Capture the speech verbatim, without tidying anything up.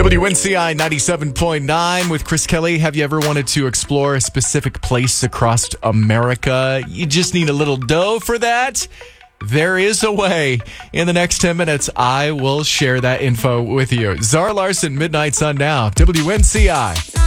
W N C I ninety-seven point nine with Chris Kelly. Have you ever wanted to explore a specific place across America? You just need a little dough for that? There is a way. In the next ten minutes, I will share that info with you. Zara Larson, Midnight Sun now. W N C I.